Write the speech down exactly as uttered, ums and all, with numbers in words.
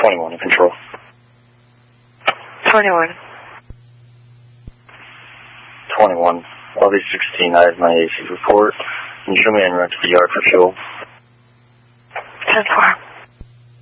twenty-one in control. twenty-one. twenty-one. Lobby sixteen, I have my A C report. Can you show me en route to the yard for fuel? ten four.